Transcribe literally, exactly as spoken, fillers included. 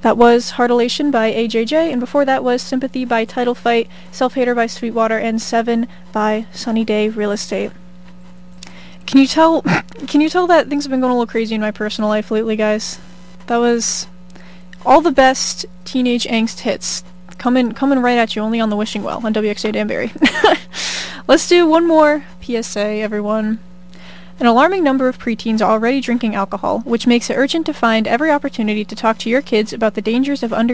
That was Heart Elation by A J J, and before that was Sympathy by Title Fight, Self-Hater by Sweetwater, and Seven by Sunny Day Real Estate. Can you tell, can you tell that things have been going a little crazy in my personal life lately, guys? That was all the best teenage angst hits coming, coming right at you, only on the Wishing Well on W X A Danbury. Let's do one more P S A, everyone. An alarming number of preteens are already drinking alcohol, which makes it urgent to find every opportunity to talk to your kids about the dangers of under